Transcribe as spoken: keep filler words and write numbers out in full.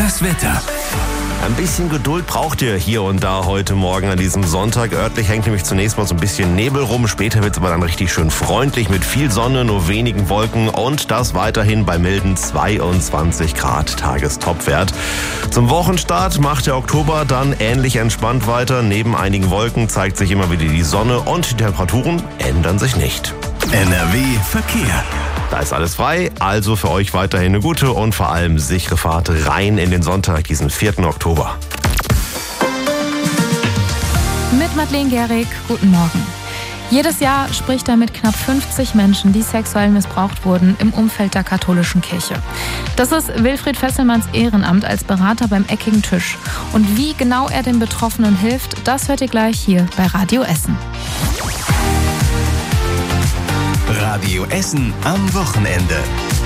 Das Wetter. Ein bisschen Geduld braucht ihr hier und da heute Morgen an diesem Sonntag. Örtlich hängt nämlich zunächst mal so ein bisschen Nebel rum. Später wird es aber dann richtig schön freundlich mit viel Sonne, nur wenigen Wolken und das weiterhin bei milden zweiundzwanzig Grad Tagestopwert. Zum Wochenstart macht der Oktober dann ähnlich entspannt weiter. Neben einigen Wolken zeigt sich immer wieder die Sonne und die Temperaturen ändern sich nicht. N R W Verkehr. Da ist alles frei, also für euch weiterhin eine gute und vor allem sichere Fahrt rein in den Sonntag, diesen vierten Oktober. Mit Madeleine Gehrig, guten Morgen. Jedes Jahr spricht er mit knapp fünfzig Menschen, die sexuell missbraucht wurden im Umfeld der katholischen Kirche. Das ist Wilfried Fesselmanns Ehrenamt als Berater beim Eckigen Tisch. Und wie genau er den Betroffenen hilft, das hört ihr gleich hier bei Radio Essen. Radio Essen am Wochenende.